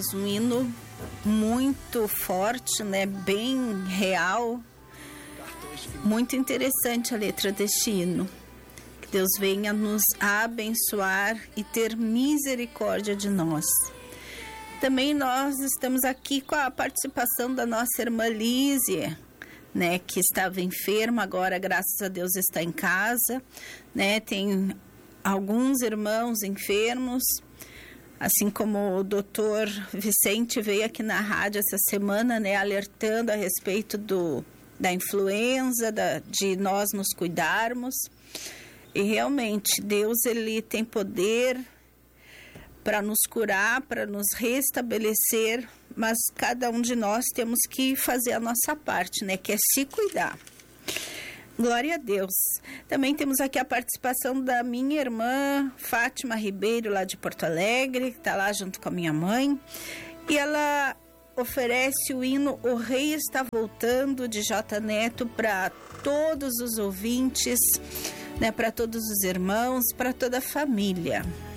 Um hino muito forte, né? Bem real. Muito interessante a letra deste hino. Que Deus venha nos abençoar e ter misericórdia de nós. Também nós estamos aqui com a participação da nossa irmã Lísia, né, que estava enferma, agora graças a Deus está em casa, né? Tem alguns irmãos enfermos, assim como o doutor Vicente veio aqui na rádio essa semana, né, alertando a respeito da influenza, de nós nos cuidarmos. E realmente Deus, ele tem poder para nos curar, para nos restabelecer, mas cada um de nós temos que fazer a nossa parte, né, que é se cuidar. Glória a Deus. Também temos aqui a participação da minha irmã Fátima Ribeiro, lá de Porto Alegre, que está lá junto com a minha mãe, e ela oferece o hino O Rei Está Voltando, de J. Neto, para todos os ouvintes, né, para todos os irmãos, para toda a família.